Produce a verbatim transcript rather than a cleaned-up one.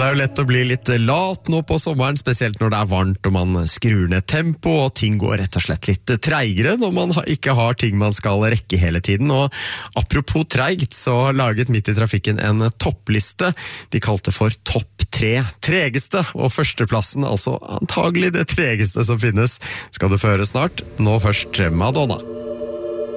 er jo lett å bli litt lat nå på sommeren, spesielt når det er varmt og man skrur ned tempo, og ting går rett og slett litt treigere når man ikke har ting man skal rekke hele tiden. Og apropos treigt, så laget Midt i trafikken en toppliste de kalte for topp tre tregeste, og førsteplassen, altså antagelig det tregeste som finnes, skal du få høre snart. Nå først Madonna.